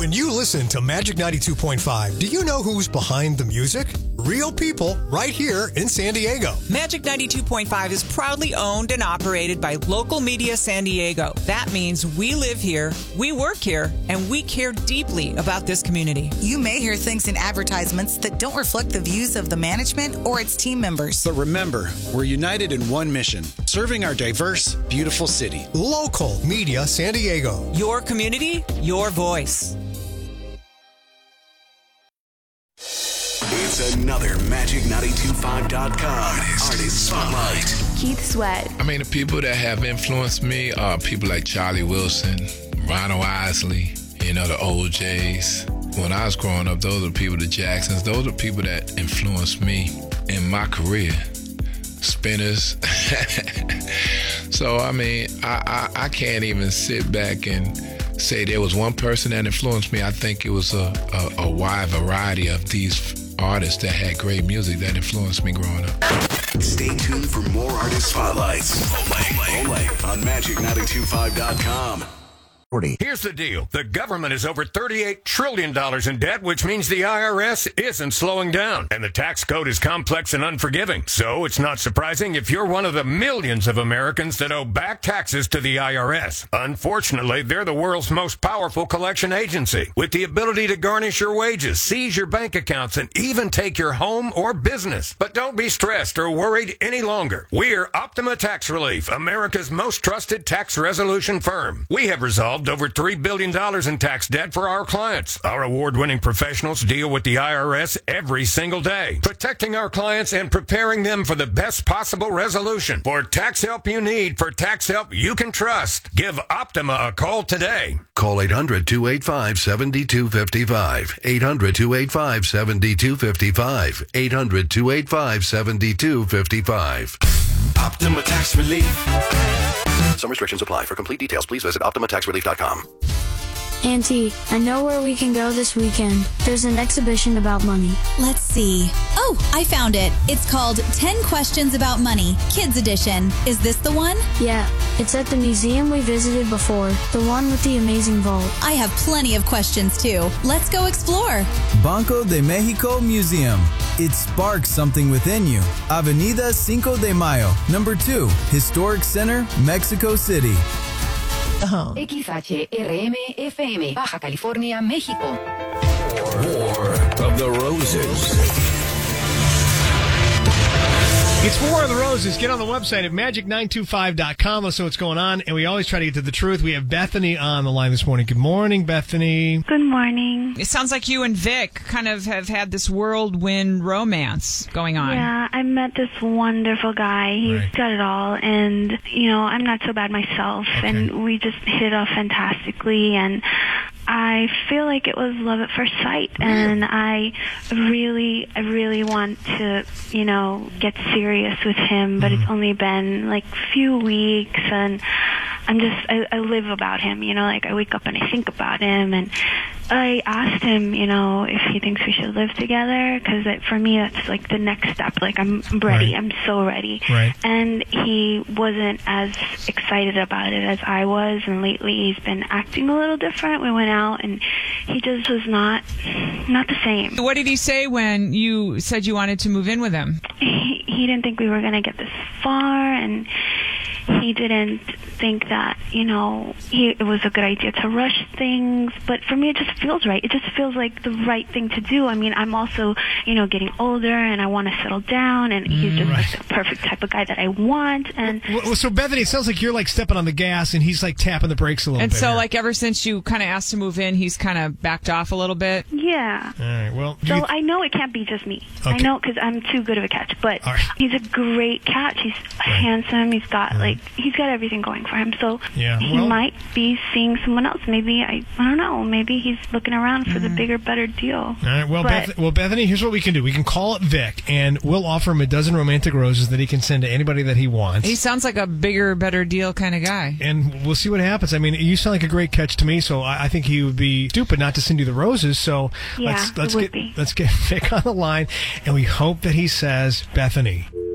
When you listen to Magic 92.5, do you know who's behind the music? Real people right here in San Diego. Magic 92.5 is proudly owned and operated by Local Media San Diego. That means we live here, we work here, and we care deeply about this community. You may hear things in advertisements that don't reflect the views of the management or its team members. But remember, we're united in one mission, serving our diverse, beautiful city. Local Media San Diego. Your community, your voice. It's another Magic925.com Artist Spotlight. Keith Sweat. I mean, the people that have influenced me are people like Charlie Wilson, Ronald Isley, the OJs. When I was growing up, those are the people, the Jacksons, those are the people that influenced me in my career. Spinners. So, I mean, I can't even sit back and say there was one person that influenced me. I think it was a wide variety of these artists that had great music that influenced me growing up. Stay tuned for more Artist Spotlights only on Magic925.com. Here's the deal. The government is over $38 trillion in debt, which means the IRS isn't slowing down. And the tax code is complex and unforgiving. So it's not surprising if you're one of the millions of Americans that owe back taxes to the IRS. Unfortunately, they're the world's most powerful collection agency, with the ability to garnish your wages, seize your bank accounts, and even take your home or business. But don't be stressed or worried any longer. We're Optima Tax Relief, America's most trusted tax resolution firm. We have resolved over $3 billion in tax debt for our clients. Our award-winning professionals deal with the IRS every single day, protecting our clients and preparing them for the best possible resolution. For tax help you need, for tax help you can trust, give Optima a call today. Call 800-285-7255. 800-285-7255. 800-285-7255. Optima Tax Relief. Some restrictions apply. For complete details, please visit OptimaTaxRelief.com. Auntie, I know where we can go this weekend. There's an exhibition about money. Let's see. Oh, I found it. It's called 10 Questions About Money, Kids Edition. Is this the one? Yeah, it's at the museum we visited before, the one with the amazing vault. I have plenty of questions, too. Let's go explore. Banco de Mexico Museum. It sparks something within you. Avenida Cinco de Mayo, number 2, Historic Center, Mexico City. XHRM FM, Baja California, México. War of the Roses. It's War of the Roses. Get on the website at magic925.com. Let's know what's going on. And we always try to get to the truth. We have Bethany on the line this morning. Good morning, Bethany. Good morning. It sounds like you and Vic kind of have had this whirlwind romance going on. Yeah, I met this wonderful guy. He's got it all. And, I'm not so bad myself. Okay. And we just hit it off fantastically. And I feel like it was love at first sight. And I really want to, get serious with him, but it's only been like a few weeks, and I live about him, I wake up and I think about him, and I asked him, if he thinks we should live together, because for me that's like the next step. Like I'm ready. Right. I'm so ready. Right. And he wasn't as excited about it as I was, and lately he's been acting a little different. We went out and he just was not the same. What did he say when you said you wanted to move in with him? He didn't think we were going to get this far, and he didn't think that, it was a good idea to rush things. But for me, it just feels right. It just feels like the right thing to do. I mean, I'm also, getting older, and I want to settle down, and he's just like the perfect type of guy that I want. And so, Bethany, it sounds like you're like stepping on the gas, and he's like tapping the brakes a little bit. And so, here. like, ever since you kind of asked to move in, he's kind of backed off a little bit? Yeah. All right, well. So I know it can't be just me. Okay. I know, because I'm too good of a catch. But he's a great catch. He's handsome. He's got, he's got everything going for him. So he might be seeing someone else. Maybe, I don't know. Maybe he's looking around for the bigger, better deal. All right, well, Bethany, here's what we can do. We can call it Vic, and we'll offer him a dozen romantic roses that he can send to anybody that he wants. He sounds like a bigger, better deal kind of guy. And we'll see what happens. I mean, you sound like a great catch to me, so I think he would be stupid not to send you the roses. So let's get Vic on the line, and we hope that he says Bethany.